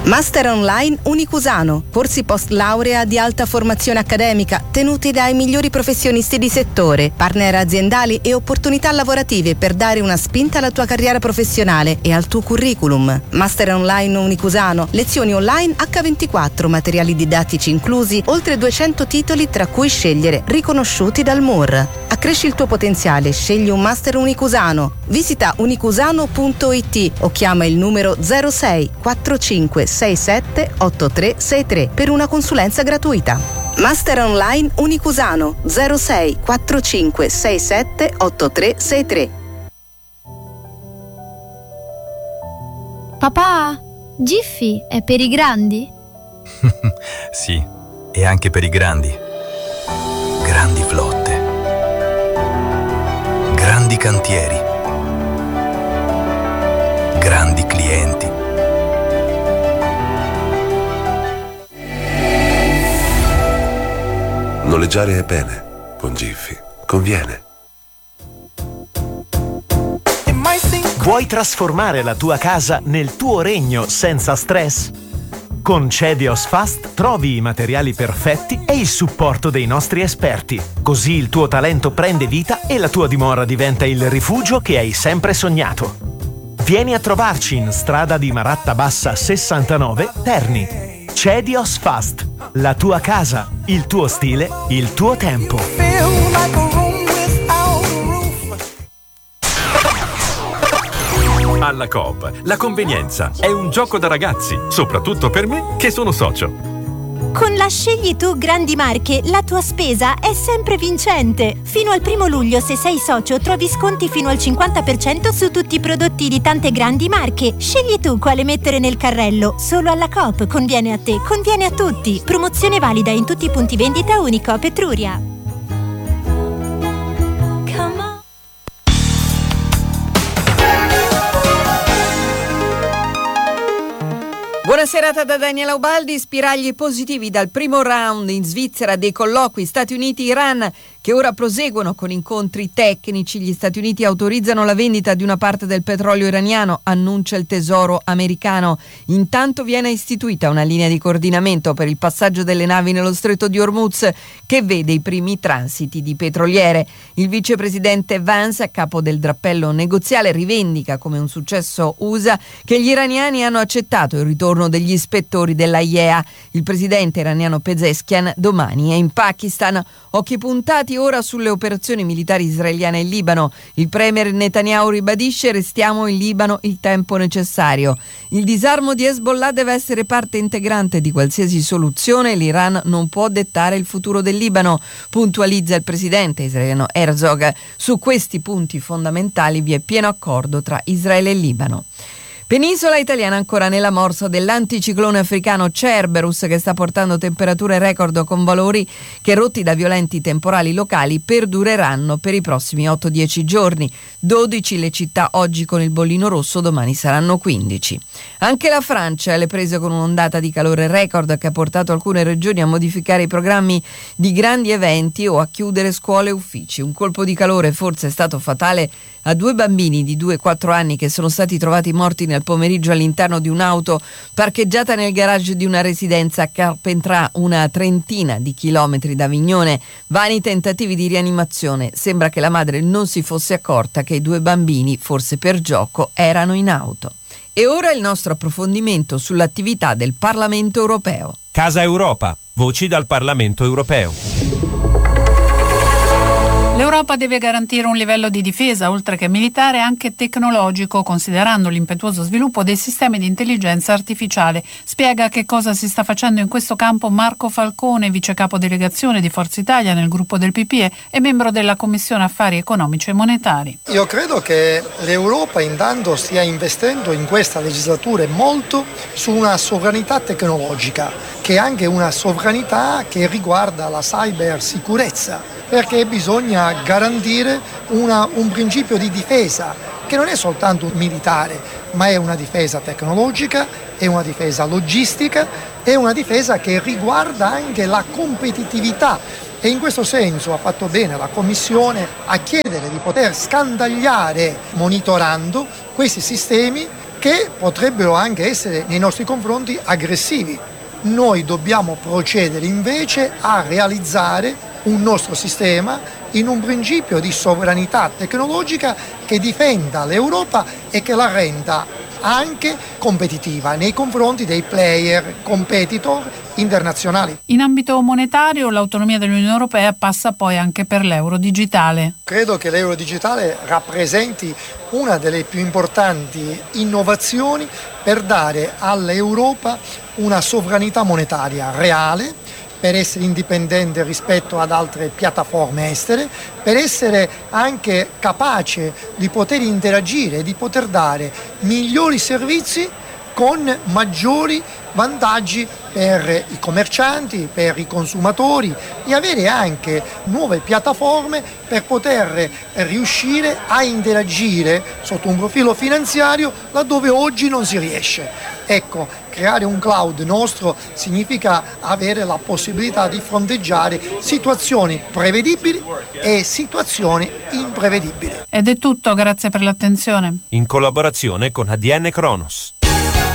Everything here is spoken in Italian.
Master Online Unicusano, corsi post laurea di alta formazione accademica tenuti dai migliori professionisti di settore, partner aziendali e opportunità lavorative per dare una spinta alla tua carriera professionale e al tuo curriculum. Master Online Unicusano, lezioni online H24, materiali didattici inclusi, oltre 200 titoli tra cui scegliere, riconosciuti dal MUR. Accresci il tuo potenziale, scegli un Master Unicusano. Visita unicusano.it o chiama il numero 06 45 67 8363 per una consulenza gratuita. Master Online Unicusano 06 45 67 8363. Papà, Jiffy è per i grandi? Sì, e anche per i grandi. Grandi flotte. Grandi cantieri. Grandi clienti. Noleggiare è bene, con Jiffy. Conviene. Vuoi trasformare la tua casa nel tuo regno senza stress? Con Cedios Fast trovi i materiali perfetti e il supporto dei nostri esperti. Così il tuo talento prende vita e la tua dimora diventa il rifugio che hai sempre sognato. Vieni a trovarci in strada di Maratta Bassa 69, Terni. Cedios Fast. La tua casa, il tuo stile, il tuo tempo. Alla Coop, la convenienza è un gioco da ragazzi, soprattutto per me che sono socio. Con la Scegli tu Grandi Marche, la tua spesa è sempre vincente. Fino al 1 luglio, se sei socio, trovi sconti fino al 50% su tutti i prodotti di tante grandi marche. Scegli tu quale mettere nel carrello. Solo alla Coop. Conviene a te, conviene a tutti. Promozione valida in tutti i punti vendita Unicoop Etruria. Buona serata da Daniela Ubaldi. Spiragli positivi dal primo round in Svizzera dei colloqui Stati Uniti-Iran che ora proseguono con incontri tecnici. Gli Stati Uniti autorizzano la vendita di una parte del petrolio iraniano, annuncia il Tesoro americano. Intanto viene istituita una linea di coordinamento per il passaggio delle navi nello Stretto di Hormuz che vede i primi transiti di petroliere. Il vicepresidente Vance, a capo del drappello negoziale, rivendica come un successo USA che gli iraniani hanno accettato il ritorno degli ispettori dell'AIEA. Il presidente iraniano Pezeshkian domani è in Pakistan. Occhi puntati ora sulle operazioni militari israeliane in Libano. Il premier Netanyahu ribadisce: restiamo in Libano il tempo necessario. Il disarmo di Hezbollah deve essere parte integrante di qualsiasi soluzione. L'Iran non può dettare il futuro del Libano, puntualizza il presidente israeliano Herzog. Su questi punti fondamentali vi è pieno accordo tra Israele e Libano. Penisola italiana ancora nella morsa dell'anticiclone africano Cerberus che sta portando temperature record con valori che, rotti da violenti temporali locali, perdureranno per i prossimi 8-10 giorni. 12 le città oggi con il bollino rosso, domani saranno 15. Anche la Francia è alle prese con un'ondata di calore record che ha portato alcune regioni a modificare i programmi di grandi eventi o a chiudere scuole e uffici. Un colpo di calore forse è stato fatale a 2 bambini di 2 e 4 anni che sono stati trovati morti nel pomeriggio all'interno di un'auto parcheggiata nel garage di una residenza a Carpentrà, una trentina di chilometri da Avignone. Vani tentativi di rianimazione. Sembra che la madre non si fosse accorta che i 2 bambini, forse per gioco, erano in auto. E ora il nostro approfondimento sull'attività del Parlamento europeo. Casa Europa, voci dal Parlamento europeo. L'Europa deve garantire un livello di difesa, oltre che militare, anche tecnologico, considerando l'impetuoso sviluppo dei sistemi di intelligenza artificiale. Spiega che cosa si sta facendo in questo campo Marco Falcone, vice capo delegazione di Forza Italia nel gruppo del PPE e membro della Commissione Affari Economici e Monetari. Io credo che l'Europa intanto stia investendo in questa legislatura molto su una sovranità tecnologica, che è anche una sovranità che riguarda la cybersicurezza, perché bisogna garantire un principio di difesa che non è soltanto militare, ma è una difesa tecnologica, è una difesa logistica, è una difesa che riguarda anche la competitività. E in questo senso ha fatto bene la Commissione a chiedere di poter scandagliare, monitorando questi sistemi, che potrebbero anche essere nei nostri confronti aggressivi. Noi dobbiamo procedere invece a realizzare un nostro sistema in un principio di sovranità tecnologica che difenda l'Europa e che la renda anche competitiva nei confronti dei player competitor internazionali. In ambito monetario, l'autonomia dell'Unione Europea passa poi anche per l'euro digitale. Credo che l'euro digitale rappresenti una delle più importanti innovazioni per dare all'Europa una sovranità monetaria reale, per essere indipendente rispetto ad altre piattaforme estere, per essere anche capace di poter interagire, di poter dare migliori servizi con maggiori vantaggi per i commercianti, per i consumatori e avere anche nuove piattaforme per poter riuscire a interagire sotto un profilo finanziario laddove oggi non si riesce. Ecco, creare un cloud nostro significa avere la possibilità di fronteggiare situazioni prevedibili e situazioni imprevedibili. Ed è tutto, grazie per l'attenzione. In collaborazione con ADN Kronos.